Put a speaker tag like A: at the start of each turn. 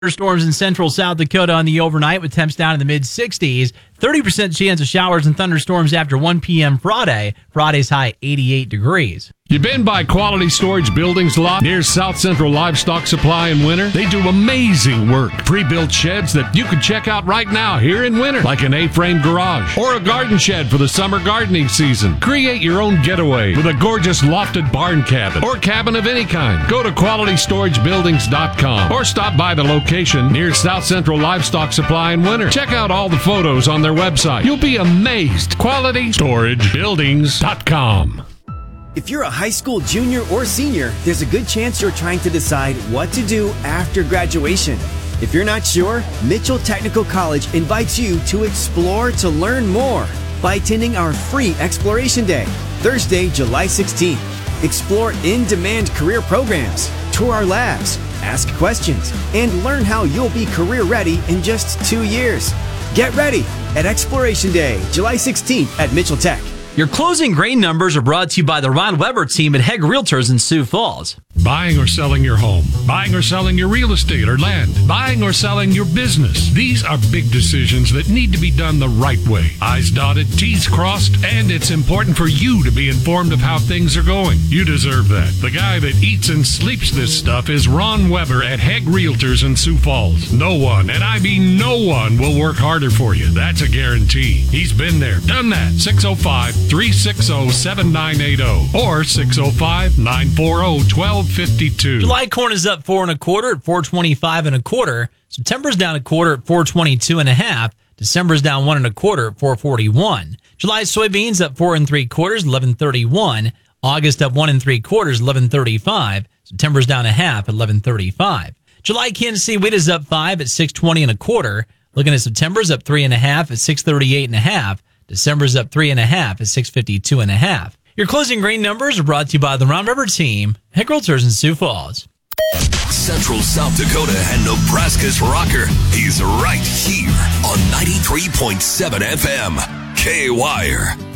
A: Storms in central South Dakota on the overnight with temps down in the mid-60s. 30% chance of showers and thunderstorms after 1 p.m. Friday. Friday's high 88 degrees.
B: You been by Quality Storage Buildings lot near South Central Livestock Supply in winter? They do amazing work. Pre-built sheds that you can check out right now here in winter, like an A-frame garage or a garden shed for the summer gardening season. Create your own getaway with a gorgeous lofted barn cabin or cabin of any kind. Go to QualityStorageBuildings.com or stop by the location near South Central Livestock Supply in winter. Check out all the photos on their website. You'll be amazed. QualityStorageBuildings.com.
C: If you're a high school junior or senior, there's a good chance you're trying to decide what to do after graduation. If you're not sure, Mitchell Technical College invites you to explore to learn more by attending our free Exploration Day, Thursday, July 16th. Explore in-demand career programs, tour our labs, ask questions, and learn how you'll be career ready in just 2 years. Get ready at Exploration Day, July 16th at Mitchell Tech.
A: Your closing grain numbers are brought to you by the Ron Weber team at Hegg Realtors in Sioux Falls.
B: Buying or selling your home, buying or selling your real estate or land, buying or selling your business. These are big decisions that need to be done the right way. I's dotted, T's crossed, and it's important for you to be informed of how things are going. You deserve that. The guy that eats and sleeps this stuff is Ron Weber at Hegg Realtors in Sioux Falls. No one, and I mean no one, will work harder for you. That's a guarantee. He's been there, done that. 605-360-7980 or 605-940-1252.
A: July corn is up 4 1/4 at 4.25 1/4. September's down 1/4 at 4.22 1/2. December's down 1 1/4 at 4.41. July soybeans up 4 3/4, 11.31. August up 1 3/4, 11.35. September's down 1/2 at 11.35. July Kansas City wheat is up 5 at 6.20 1/4. Looking at September's up 3 1/2 at 6.38 1/2. December's up 3 1/2 at 6.52 1/2. Your closing grain numbers are brought to you by the Ron Weber team, Hegg Realtors in Sioux Falls.
D: Central South Dakota and Nebraska's rocker. He's right here on 93.7 FM, K-Wire.